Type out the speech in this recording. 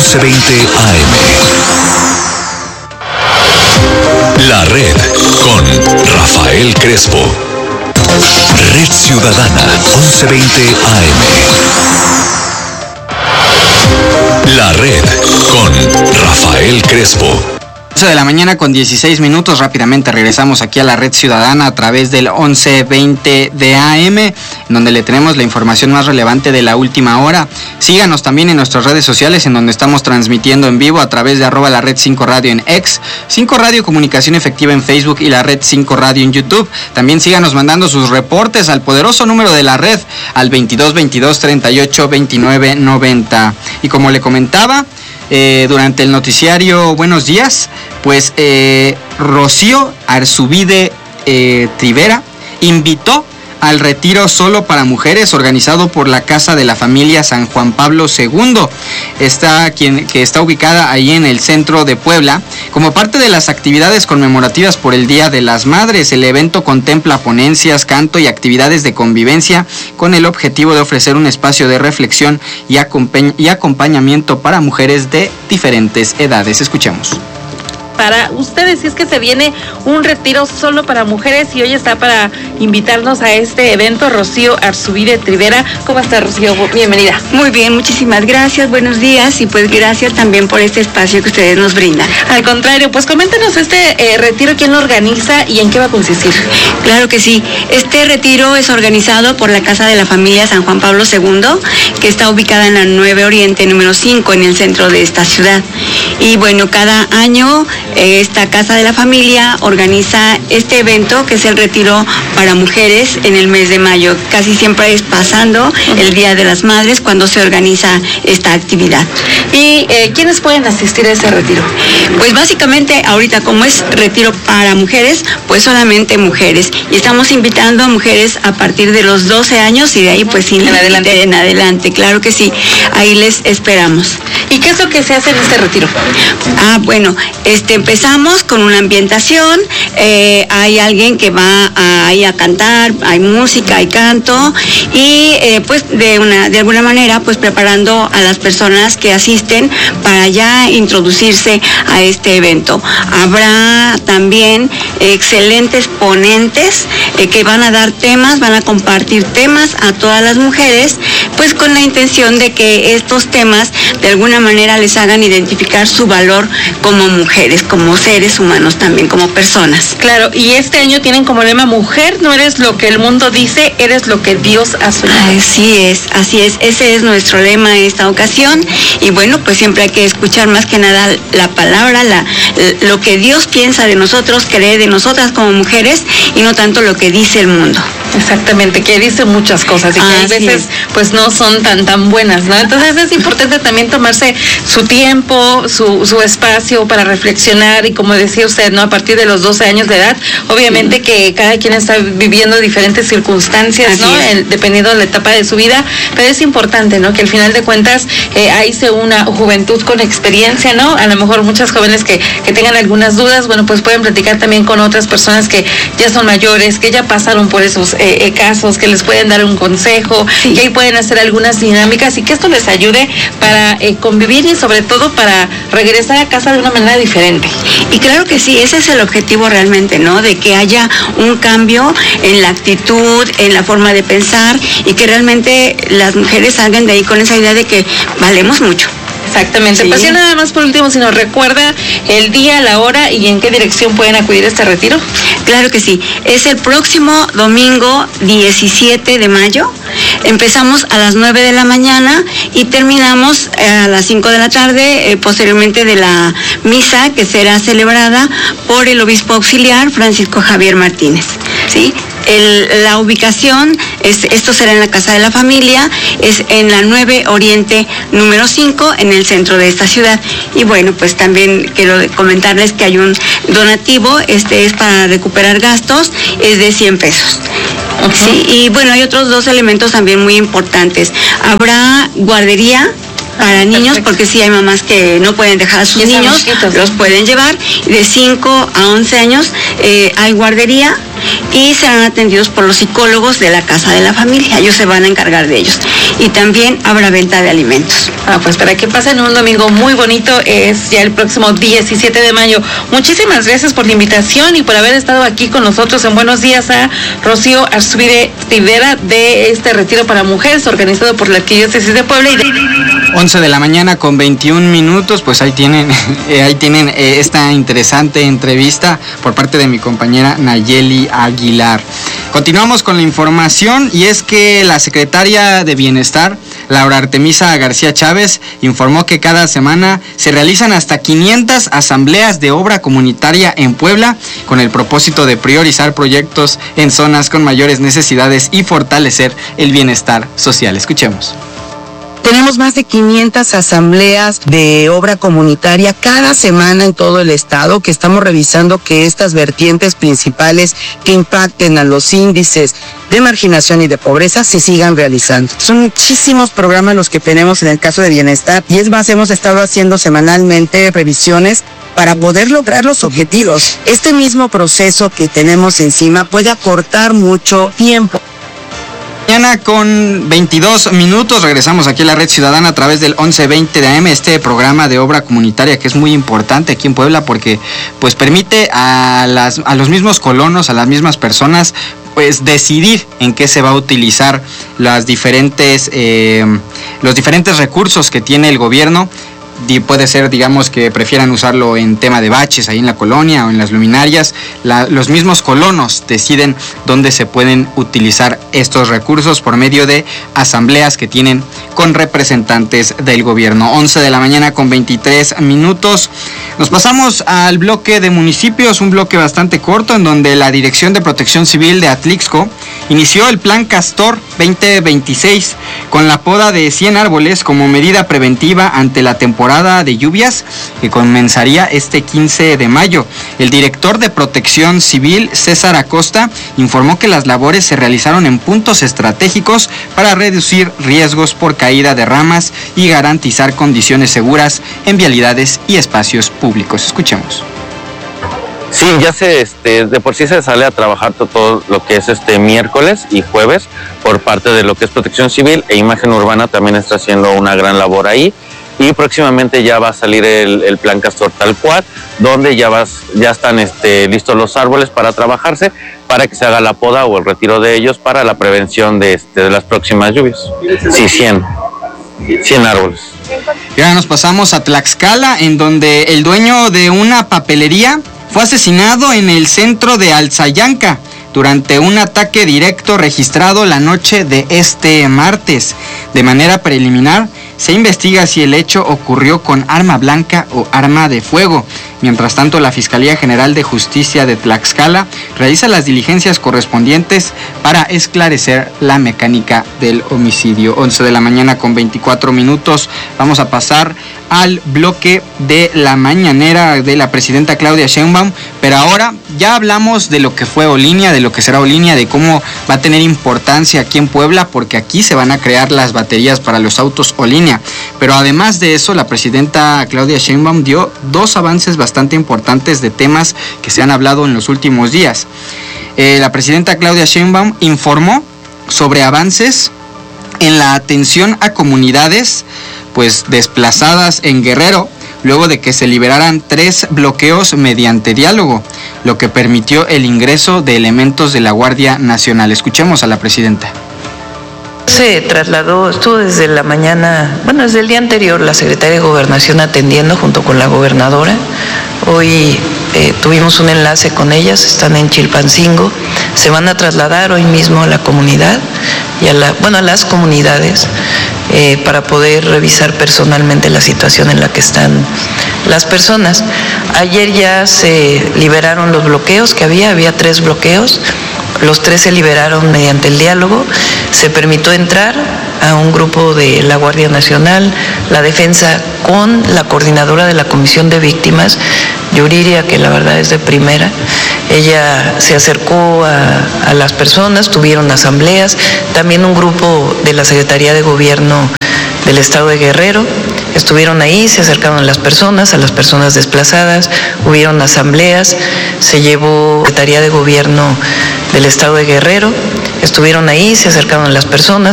1120 AM. La Red con Rafael Crespo. Red Ciudadana 1120 AM. La Red con Rafael Crespo. 11 de la mañana con 16 minutos. Rápidamente regresamos aquí a la Red Ciudadana a través del 1120 de AM, en donde le tenemos la información más relevante de la última hora. Síganos también en nuestras redes sociales, en donde estamos transmitiendo en vivo a través de @la Red 5 Radio en X, 5 Radio Comunicación Efectiva en Facebook y la Red 5 Radio en YouTube. También síganos mandando sus reportes al poderoso número de la red, al 22 22 38 29 90. Y como le comentaba, durante el noticiario Buenos Días, pues Rocío Arzubide Trivera invitó al retiro solo para mujeres organizado por la Casa de la Familia San Juan Pablo II, que está ubicada ahí en el centro de Puebla. Como parte de las actividades conmemorativas por el Día de las Madres, el evento contempla ponencias, canto y actividades de convivencia con el objetivo de ofrecer un espacio de reflexión y acompañamiento para mujeres de diferentes edades. Escuchemos. Para ustedes, si es que se viene un retiro solo para mujeres, y hoy está para invitarnos a este evento Rocío Arzubide Trivera. ¿Cómo está, Rocío? Bienvenida. Muy bien, muchísimas gracias, buenos días, y pues gracias también por este espacio que ustedes nos brindan. Al contrario, pues coméntenos este retiro, quién lo organiza y en qué va a consistir. Claro que sí, este retiro es organizado por la Casa de la Familia San Juan Pablo II, que está ubicada en la 9 Oriente, número 5, en el centro de esta ciudad. Y bueno, cada año esta Casa de la Familia organiza este evento, que es el retiro para mujeres en el mes de mayo. Casi siempre es pasando el Día de las Madres cuando se organiza esta actividad. ¿Y quiénes pueden asistir a ese retiro? Pues básicamente ahorita, como es retiro para mujeres, pues solamente mujeres. Y estamos invitando a mujeres a partir de los 12 años y de ahí pues en adelante, claro que sí. Ahí les esperamos. ¿Y qué es lo que se hace en este retiro? Bueno, empezamos con una ambientación, hay alguien que va ahí a cantar, hay música, hay canto, y pues de alguna manera pues preparando a las personas que asisten para ya introducirse a este evento. Habrá también excelentes ponentes que van a dar temas, van a compartir temas a todas las mujeres, pues con la intención de que estos temas de alguna manera les hagan identificar su valor como mujeres, como seres humanos también, como personas. Claro, y este año tienen como lema: mujer, no eres lo que el mundo dice, eres lo que Dios ha soñado. Así es, ese es nuestro lema en esta ocasión, y bueno, pues siempre hay que escuchar más que nada la palabra, lo que Dios piensa de nosotros, cree de nosotras como mujeres, y no tanto lo que dice el mundo. Exactamente, que dice muchas cosas y que a veces pues no son tan buenas, ¿no? Entonces es importante también tomarse su tiempo, su espacio para reflexionar, y como decía usted, ¿no? A partir de los 12 años de edad, obviamente que cada quien está viviendo diferentes circunstancias, ¿no? Dependiendo de la etapa de su vida, pero es importante, ¿no? Que al final de cuentas ahí se una juventud con experiencia, ¿no? A lo mejor muchas jóvenes que tengan algunas dudas, bueno, pues pueden platicar también con otras personas que ya son mayores, que ya pasaron por esos casos, que les pueden dar un consejo, que ahí pueden hacer algunas dinámicas, y que esto les ayude para convivir y sobre todo para regresar a casa de una manera diferente. Y claro que sí, ese es el objetivo realmente, ¿no? De que haya un cambio en la actitud, en la forma de pensar, y que realmente las mujeres salgan de ahí con esa idea de que valemos mucho. Exactamente. Sí. Pues ya nada más por último, si nos recuerda el día, la hora y en qué dirección pueden acudir a este retiro. Claro que sí. Es el próximo domingo 17 de mayo. Empezamos a las 9 de la mañana y terminamos a las 5 de la tarde, posteriormente de la misa que será celebrada por el obispo auxiliar Francisco Javier Martínez. ¿Sí? La ubicación, esto será en la Casa de la Familia, es en la 9 Oriente número 5, en el centro de esta ciudad. Y bueno, pues también quiero comentarles que hay un donativo, es para recuperar gastos, es de 100 pesos. Sí, y bueno, hay otros dos elementos también muy importantes. Habrá guardería para niños, porque sí hay mamás que no pueden dejar a sus niños, los pueden llevar. De 5 a 11 años hay guardería. y serán atendidos por los psicólogos de la Casa de la Familia. Ellos se van a encargar de ellos. Y también habrá venta de alimentos. Pues para que pasen un domingo muy bonito, es ya el próximo 17 de mayo. Muchísimas gracias por la invitación y por haber estado aquí con nosotros en Buenos Días a Rocío Arzubide Rivera de este retiro para mujeres organizado por la Arquidiócesis de Puebla. 11 de la mañana con 21 minutos, pues ahí tienen esta interesante entrevista por parte de mi compañera Nayeli Aguilar. Continuamos con la información y es que la secretaria de Bienestar, Laura Artemisa García Chávez, informó que cada semana se realizan hasta 500 asambleas de obra comunitaria en Puebla con el propósito de priorizar proyectos en zonas con mayores necesidades y fortalecer el bienestar social. Escuchemos. Tenemos más de 500 asambleas de obra comunitaria cada semana en todo el estado, que estamos revisando que estas vertientes principales que impacten a los índices de marginación y de pobreza se sigan realizando. Son muchísimos programas los que tenemos en el caso de bienestar y es más, hemos estado haciendo semanalmente revisiones para poder lograr los objetivos. Este mismo proceso que tenemos encima puede acortar mucho tiempo. Mañana con 22 minutos regresamos aquí a la Red Ciudadana a través del 1120 de AM, este programa de obra comunitaria que es muy importante aquí en Puebla porque pues permite a los mismos colonos, a las mismas personas pues decidir en qué se va a utilizar los diferentes recursos que tiene el gobierno. Puede ser, digamos, que prefieran usarlo en tema de baches ahí en la colonia o en las luminarias. Los mismos colonos deciden dónde se pueden utilizar estos recursos por medio de asambleas que tienen con representantes del gobierno. 11 de la mañana con 23 minutos. Nos pasamos al bloque de municipios, un bloque bastante corto en donde la Dirección de Protección Civil de Atlixco inició el Plan Castor 2026 con la poda de 100 árboles como medida preventiva ante la temporada de lluvias que comenzaría este 15 de mayo. El director de Protección Civil, César Acosta, informó que las labores se realizaron en puntos estratégicos para reducir riesgos por caída de ramas y garantizar condiciones seguras en vialidades y espacios públicos. Escuchemos. Sí, ya de por sí se sale a trabajar todo lo que es miércoles y jueves por parte de lo que es Protección Civil e Imagen Urbana también está haciendo una gran labor ahí. Y próximamente ya va a salir el Plan Castor tal cual, donde ya están listos los árboles para trabajarse, para que se haga la poda o el retiro de ellos para la prevención de las próximas lluvias. Sí, 100 árboles. Y ahora nos pasamos a Tlaxcala, en donde el dueño de una papelería fue asesinado en el centro de Alzayanca durante un ataque directo registrado la noche de este martes. De manera preliminar, se investiga si el hecho ocurrió con arma blanca o arma de fuego. Mientras tanto, la Fiscalía General de Justicia de Tlaxcala realiza las diligencias correspondientes para esclarecer la mecánica del homicidio. 11 de la mañana con 24 minutos. Vamos a pasar al bloque de la mañanera de la presidenta Claudia Sheinbaum, pero ahora ya hablamos de lo que fue Olinía, de lo que será Olinía, de cómo va a tener importancia aquí en Puebla, porque aquí se van a crear las baterías para los autos Olinía. Pero además de eso, la presidenta Claudia Sheinbaum dio dos avances bastante importantes de temas que se han hablado en los últimos días. La presidenta Claudia Sheinbaum informó sobre avances en la atención a comunidades pues desplazadas en Guerrero, luego de que se liberaran 3 bloqueos mediante diálogo, lo que permitió el ingreso de elementos de la Guardia Nacional. Escuchemos a la presidenta. Se trasladó, estuvo desde la mañana, desde el día anterior, la secretaria de Gobernación atendiendo junto con la gobernadora. Hoy tuvimos un enlace con ellas, están en Chilpancingo, se van a trasladar hoy mismo a la comunidad y a las comunidades para poder revisar personalmente la situación en la que están las personas. Ayer ya se liberaron los bloqueos que había 3 bloqueos. Los 3 se liberaron mediante el diálogo, se permitió entrar a un grupo de la Guardia Nacional, la defensa con la coordinadora de la Comisión de Víctimas, Yuriria, que la verdad es de primera. Ella se acercó a las personas, tuvieron asambleas, también un grupo de la Secretaría de Gobierno del Estado de Guerrero, estuvieron ahí, se acercaron a las personas desplazadas, hubieron asambleas, se llevó Secretaría de Gobierno del Estado de Guerrero, estuvieron ahí, se acercaron a las personas